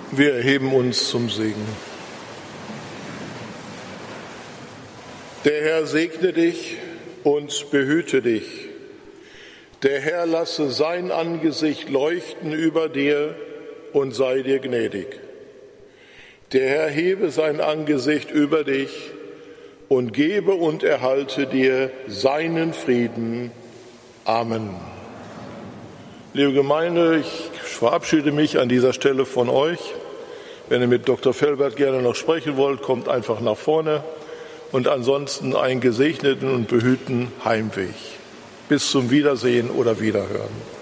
Wir erheben uns zum Segen. Der Herr segne dich und behüte dich. Der Herr lasse sein Angesicht leuchten über dir und sei dir gnädig. Der Herr hebe sein Angesicht über dich und gebe und erhalte dir seinen Frieden. Amen. Liebe Gemeinde, ich verabschiede mich an dieser Stelle von euch. Wenn ihr mit Dr. Felbert gerne noch sprechen wollt, kommt einfach nach vorne. Und ansonsten einen gesegneten und behüteten Heimweg. Bis zum Wiedersehen oder Wiederhören.